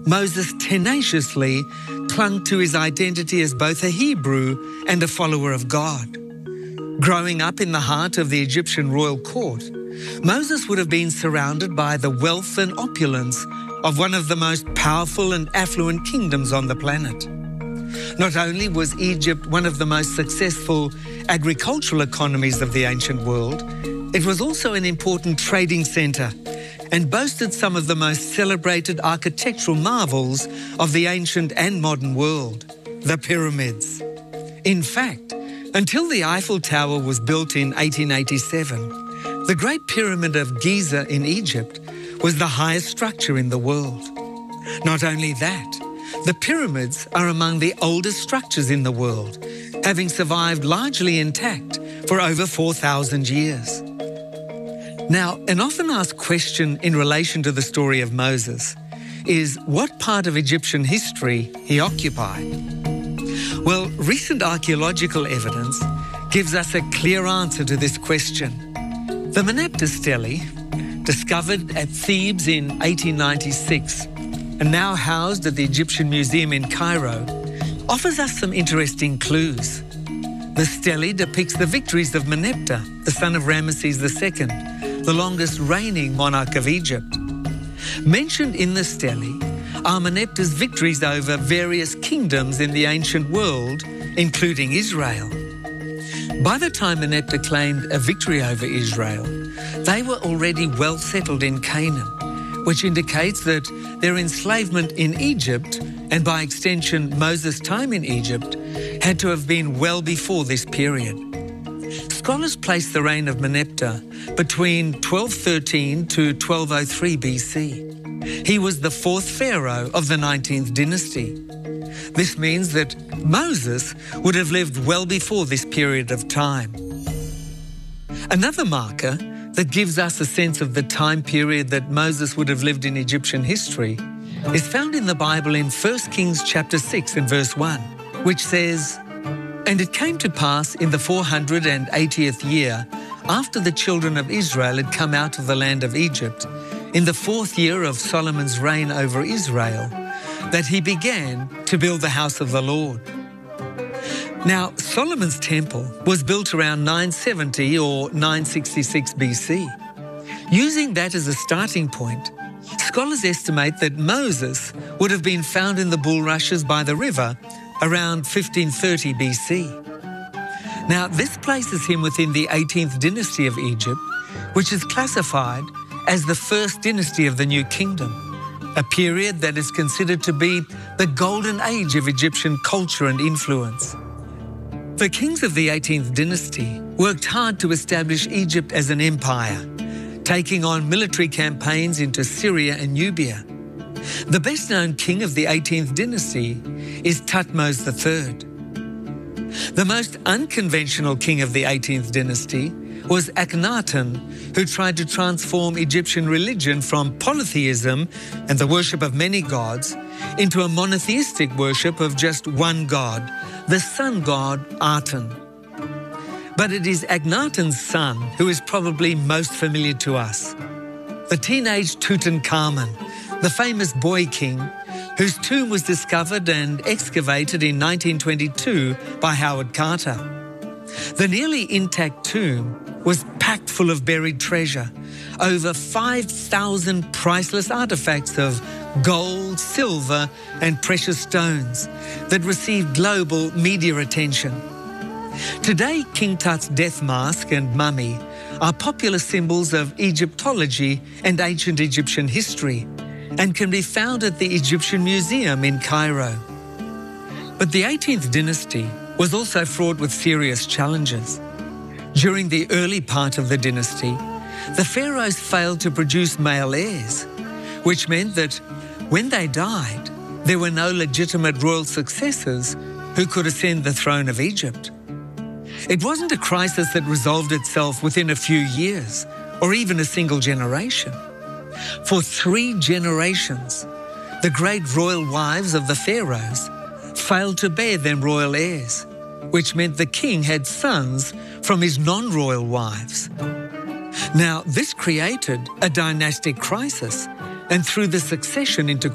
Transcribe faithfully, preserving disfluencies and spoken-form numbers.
Moses tenaciously clung to his identity as both a Hebrew and a follower of God. Growing up in the heart of the Egyptian royal court, Moses would have been surrounded by the wealth and opulence of one of the most powerful and affluent kingdoms on the planet. Not only was Egypt one of the most successful agricultural economies of the ancient world, it was also an important trading centre and boasted some of the most celebrated architectural marvels of the ancient and modern world, the pyramids. In fact, until the Eiffel Tower was built in eighteen eighty-seven, the Great Pyramid of Giza in Egypt was the highest structure in the world. Not only that, the pyramids are among the oldest structures in the world, having survived largely intact for over four thousand years. Now, an often asked question in relation to the story of Moses is what part of Egyptian history he occupied. Well, recent archaeological evidence gives us a clear answer to this question. The Merneptah stele, discovered at Thebes in eighteen ninety-six and now housed at the Egyptian Museum in Cairo, offers us some interesting clues. The stele depicts the victories of Merneptah, the son of Ramesses the Second, the longest reigning monarch of Egypt. Mentioned in the stele are Merneptah's victories over various kingdoms in the ancient world, including Israel. By the time Merneptah claimed a victory over Israel, they were already well settled in Canaan, which indicates that their enslavement in Egypt, and by extension Moses' time in Egypt, had to have been well before this period. Scholars place the reign of Merneptah between twelve thirteen to twelve oh three B C. He was the fourth pharaoh of the nineteenth dynasty. This means that Moses would have lived well before this period of time. Another marker that gives us a sense of the time period that Moses would have lived in Egyptian history is found in the Bible in First Kings chapter six and verse one, which says, "And it came to pass in the four hundred eightieth year, after the children of Israel had come out of the land of Egypt, in the fourth year of Solomon's reign over Israel, that he began to build the house of the Lord." Now, Solomon's temple was built around nine seventy or nine sixty-six B C. Using that as a starting point, scholars estimate that Moses would have been found in the bulrushes by the river around fifteen thirty B C. Now, this places him within the eighteenth dynasty of Egypt, which is classified as the first dynasty of the New Kingdom, a period that is considered to be the golden age of Egyptian culture and influence. The kings of the eighteenth dynasty worked hard to establish Egypt as an empire, taking on military campaigns into Syria and Nubia. The best-known king of the eighteenth dynasty is Thutmose the Third. The most unconventional king of the eighteenth dynasty was Akhenaten, who tried to transform Egyptian religion from polytheism and the worship of many gods into a monotheistic worship of just one god, the sun god Aten. But it is Akhenaten's son who is probably most familiar to us. The teenage Tutankhamun, the famous boy king, whose tomb was discovered and excavated in nineteen twenty-two by Howard Carter. The nearly intact tomb was packed full of buried treasure, over five thousand priceless artifacts of gold, silver, and precious stones that received global media attention. Today, King Tut's death mask and mummy are popular symbols of Egyptology and ancient Egyptian history and can be found at the Egyptian Museum in Cairo. But the eighteenth dynasty was also fraught with serious challenges. During the early part of the dynasty, the pharaohs failed to produce male heirs, which meant that when they died, there were no legitimate royal successors who could ascend the throne of Egypt. It wasn't a crisis that resolved itself within a few years or even a single generation. For three generations, the great royal wives of the pharaohs failed to bear them royal heirs, which meant the king had sons from his non-royal wives. Now, this created a dynastic crisis, and threw the succession into